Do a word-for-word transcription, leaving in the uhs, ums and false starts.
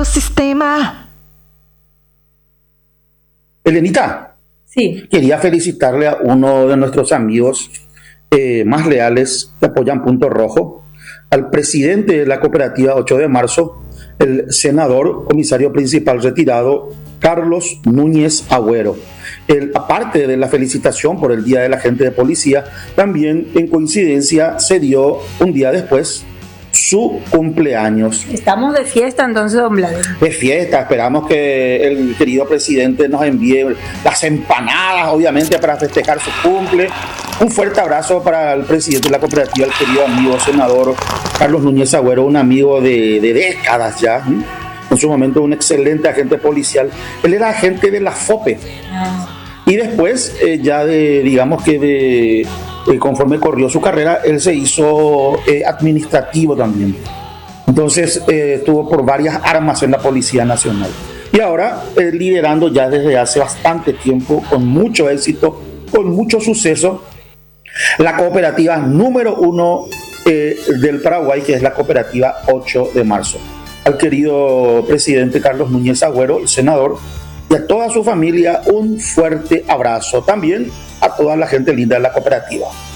sistema. Elenita, sí. Quería felicitarle a uno de nuestros amigos eh, más leales que apoyan Punto Rojo, al presidente de la cooperativa ocho de marzo, el senador comisario principal retirado Carlos Núñez Agüero. El, aparte de la felicitación por el Día del Agente de Policía, también en coincidencia se dio un día después su cumpleaños. Estamos de fiesta entonces, don Vladimir. De fiesta, esperamos que el querido presidente nos envíe las empanadas, obviamente, para festejar su cumple. Un fuerte abrazo para el presidente de la cooperativa, el querido amigo senador Carlos Núñez Agüero, un amigo de, de décadas ya, ¿eh? En su momento un excelente agente policial. Él era agente de la FOPE. Ah. Y después, eh, ya de, digamos que de, eh, conforme corrió su carrera, él se hizo eh, administrativo también. Entonces, eh, estuvo por varias armas en la Policía Nacional. Y ahora, eh, liderando ya desde hace bastante tiempo, con mucho éxito, con mucho suceso, la cooperativa número uno eh, del Paraguay, que es la cooperativa ocho de marzo. Al querido presidente Carlos Núñez Agüero, el senador, y a toda su familia un fuerte abrazo. También a toda la gente linda de la cooperativa.